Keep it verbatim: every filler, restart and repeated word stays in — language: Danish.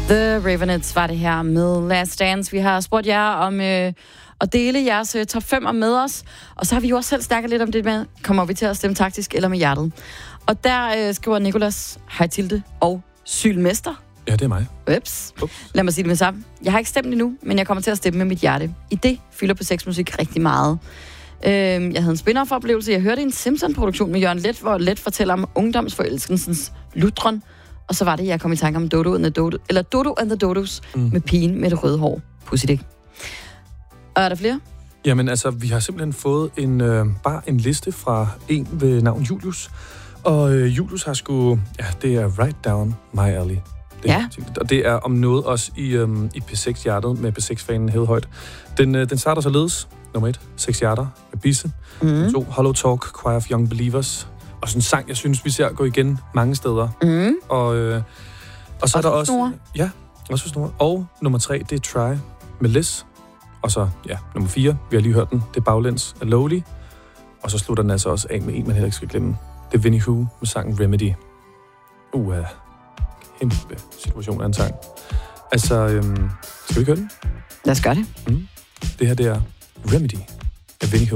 The Ravenettes var det her med Last Dance. Vi har spurgt jer om øh, at dele jeres øh, top fem med os. Og så har vi jo også selv snakket lidt om det med, kommer vi til at stemme taktisk eller med hjertet? Og der øh, skriver Nicolas, hej Tilde og Sylmester. Ja, det er mig. Ups. Ups. Lad mig sige det med sammen. Jeg har ikke stemt endnu, men jeg kommer til at stemme med mit hjerte. I det fylder på sexmusik rigtig meget. Øh, jeg havde en spin-off-oplevelse. Jeg hørte en Simpson-produktion med Jørgen Let, hvor Let fortæller om ungdomsforelskelsens lutron. Og så var det, jeg kom i tanke om Dodo and the Dodo, eller Dodo and the Dodos mm. med pigen med det røde hår. Pudsigt ikke. Og er der flere? Jamen altså, vi har simpelthen fået en, øh, bare en liste fra en ved navn Julius. Og øh, Julius har sgu, ja, det er right down my alley. Det, ja. Og det er om noget også i, øhm, i P seks-hjertet med P seks-fanen hævet højt. Den, øh, den starter således. Nummer et, seks hjerter med Bisse. Mm. To, Hollow Talk, Choir of Young Believers. Og sådan en sang, jeg synes, vi ser gå igen mange steder. Mm. Og, øh, og så også er der også... Snore. Ja, også for snore. Og nummer tre, det er Try med Liz. Og så, ja, nummer fire, vi har lige hørt den, det er Baglæns af Lowly. Og så slutter den altså også af med en, man heller ikke skal glemme. Det er Winnie Who med sangen Remedy. Uh, kæmpe situation af en sang. Altså, øhm, skal vi høre den? Lad os gøre det. Mm. Det her, det er Remedy af Winnie Who.